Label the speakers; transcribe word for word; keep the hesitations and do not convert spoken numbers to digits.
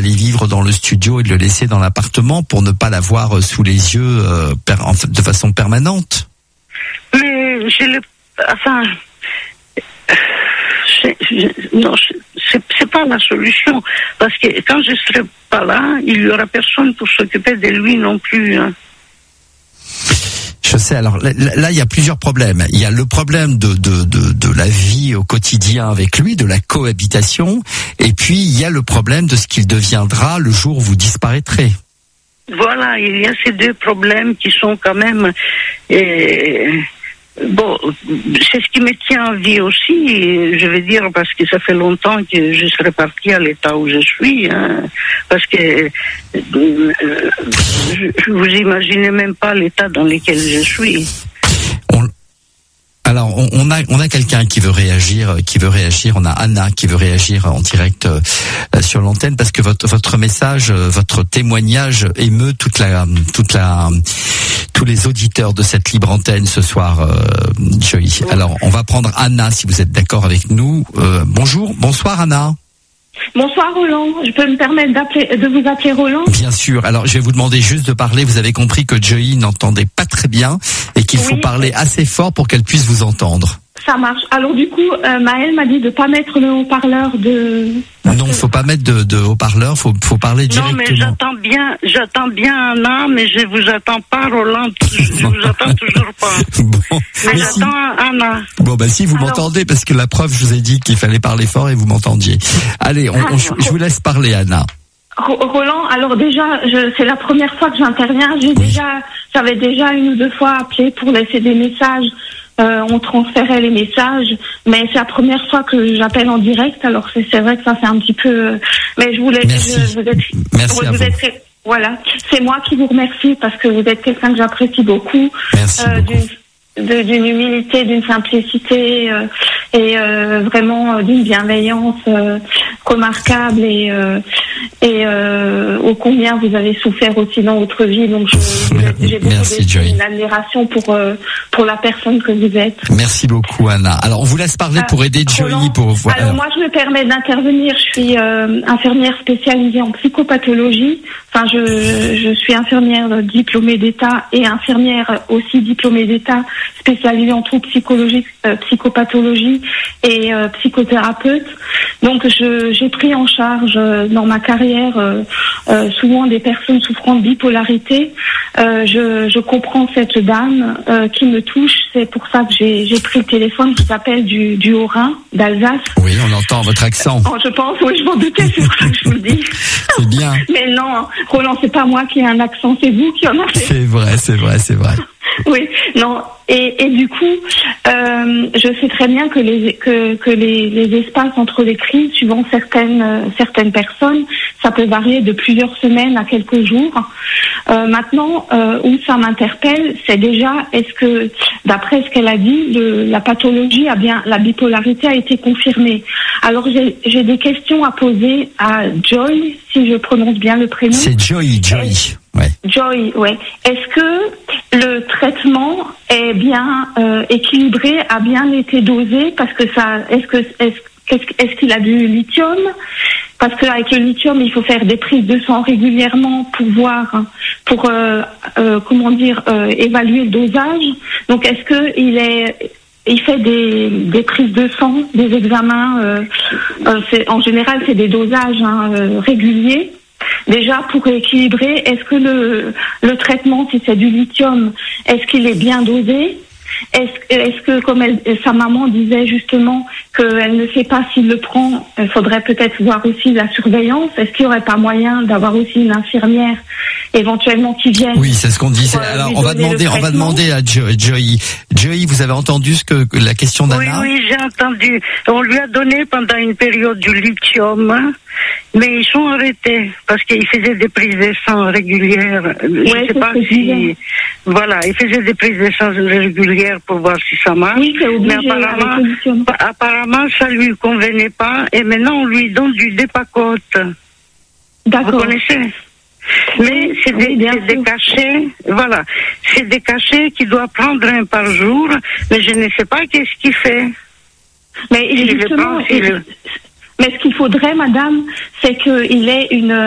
Speaker 1: d'aller vivre dans le studio et de le laisser dans l'appartement pour ne pas l'avoir sous les yeux euh, per, en fait, de façon permanente.
Speaker 2: Mais je le, enfin, je, je, non, je, c'est, c'est pas la solution parce que quand je serai pas là, il y aura personne pour s'occuper de lui non plus. Hein.
Speaker 1: Je sais. Alors là, il y a plusieurs problèmes. Il y a le problème de, de de de la vie au quotidien avec lui, de la cohabitation, et puis il y a le problème de ce qu'il deviendra le jour où vous disparaîtrez.
Speaker 2: Voilà, il y a ces deux problèmes qui sont quand même. Euh, bon, c'est ce qui me tient en vie aussi. Je veux dire parce que ça fait longtemps que je serais partie à l'état où je suis, hein, parce que euh, je, vous imaginez même pas l'état dans lequel je suis.
Speaker 1: On, alors, on, on a on a quelqu'un qui veut réagir, qui veut réagir. On a Anna qui veut réagir en direct euh, sur l'antenne parce que votre votre message, votre témoignage émeut toute la toute la tous les auditeurs de cette libre antenne ce soir, euh, Joy. Alors, on va prendre Anna si vous êtes d'accord avec nous. Euh, bonjour, bonsoir Anna.
Speaker 3: Bonsoir Roland, je peux me permettre d'appeler, de vous appeler Roland ?
Speaker 1: Bien sûr, alors je vais vous demander juste de parler, vous avez compris que Joy n'entendait pas très bien et qu'il oui. faut parler assez fort pour qu'elle puisse vous entendre.
Speaker 3: Ça marche. Alors du coup, euh, Maëlle m'a dit de pas mettre le haut-parleur de...
Speaker 1: Non, faut pas mettre de, de haut-parleur, faut, faut parler directement.
Speaker 2: Non, mais j'entends bien, j'entends bien Anna, mais je vous attends pas, Roland, je vous attends toujours pas.
Speaker 1: Bon,
Speaker 2: mais, mais j'attends si... Anna.
Speaker 1: Bon, bah si vous Alors... m'entendez, parce que la preuve, je vous ai dit qu'il fallait parler fort et vous m'entendiez. Allez, on, on, je vous laisse parler, Anna.
Speaker 3: Roland, alors déjà, je, c'est la première fois que j'interviens. J'ai oui. déjà, j'avais déjà une ou deux fois appelé pour laisser des messages. Euh, on transférait les messages, mais c'est la première fois que j'appelle en direct. Alors c'est, c'est vrai que ça fait un petit peu. Mais je voulais.
Speaker 1: Merci.
Speaker 3: Je, vous êtes,
Speaker 1: Merci à
Speaker 3: vous.
Speaker 1: vous.
Speaker 3: Êtes, voilà, c'est moi qui vous remercie parce que vous êtes quelqu'un que j'apprécie beaucoup.
Speaker 1: Merci euh, beaucoup.
Speaker 3: D'une, de, d'une humilité, d'une simplicité euh, et euh, vraiment euh, d'une bienveillance euh, remarquable et euh, et euh, ô combien vous avez souffert aussi dans votre vie. Donc je, je, j'ai beaucoup d'admiration pour euh, pour la personne que vous êtes.
Speaker 1: Merci beaucoup Anna. Alors on vous laisse parler pour aider euh, Joy
Speaker 3: Roland,
Speaker 1: pour
Speaker 3: voir. Alors moi je me permets d'intervenir. Je suis euh, infirmière spécialisée en psychopathologie. Enfin je je suis infirmière diplômée d'État et infirmière aussi diplômée d'État spécialisée en troubles psychologiques, euh, psychopathologie et euh, psychothérapeute. Donc je j'ai pris en charge euh, dans ma carrière euh, euh, souvent des personnes souffrant de bipolarité. Euh, je, je comprends cette dame euh, qui me touche. C'est pour ça que j'ai, j'ai pris le téléphone. Je vous appelle du, du Haut-Rhin, d'Alsace.
Speaker 1: Oui, on entend votre accent.
Speaker 3: Oh, je pense, oui, je m'en doutais, c'est pour ça que je vous le dis.
Speaker 1: C'est bien.
Speaker 3: Mais non, Roland, c'est pas moi qui ai un accent, c'est vous qui en avez.
Speaker 1: C'est vrai, c'est vrai, c'est vrai.
Speaker 3: Oui, non, et, et du coup, euh, je sais très bien que les que, que les, les espaces entre les crises, suivant certaines euh, certaines personnes, ça peut varier de plusieurs semaines à quelques jours. Euh, maintenant, euh, où ça m'interpelle, c'est déjà est-ce que, d'après ce qu'elle a dit, le, la pathologie a bien, la bipolarité a été confirmée. Alors j'ai, j'ai des questions à poser à Joy, si je prononce bien le prénom.
Speaker 1: C'est Joy, Joy. Ouais.
Speaker 3: Joy, ouais. Est-ce que le traitement est bien euh, équilibré, a bien été dosé, parce que ça, est-ce que est-ce, est-ce qu'il a du lithium? Parce qu'avec le lithium, il faut faire des prises de sang régulièrement pour voir, pour euh, euh, comment dire, euh, évaluer le dosage. Donc, est-ce que il est il fait des, des prises de sang, des examens. Euh, euh, c'est, en général, c'est des dosages hein, euh, réguliers. Déjà, pour équilibrer, est-ce que le, le traitement, si c'est du lithium, est-ce qu'il est bien dosé? Est-ce, est-ce que, comme elle, sa maman disait justement qu'elle ne sait pas s'il le prend, il faudrait peut-être voir aussi la surveillance. Est-ce qu'il n'y aurait pas moyen d'avoir aussi une infirmière éventuellement qui vienne?
Speaker 1: Oui, c'est ce qu'on disait. Alors, on va demander, on va demander à Joy. Joy, Joy, vous avez entendu ce que la question d'Anna?
Speaker 2: Oui, oui, j'ai entendu. On lui a donné pendant une période du lithium, mais ils sont arrêtés parce qu'ils faisaient des prises de sang régulières. Je
Speaker 3: ouais,
Speaker 2: sais pas si, voilà, ils faisaient des prises de sang régulières pour voir si ça marche.
Speaker 3: Oui, c'est obligé,
Speaker 2: mais apparemment, apparemment, ça lui convenait pas. Et maintenant, on lui donne du Dépakote.
Speaker 3: D'accord.
Speaker 2: Vous connaissez? Mais c'est des, oui, c'est des cachets, voilà. C'est des cachets qu'il doit prendre un par jour, mais je ne sais pas qu'est-ce qu'il fait.
Speaker 3: Mais justement,
Speaker 2: il le...
Speaker 3: mais ce qu'il faudrait, madame, c'est qu'il ait une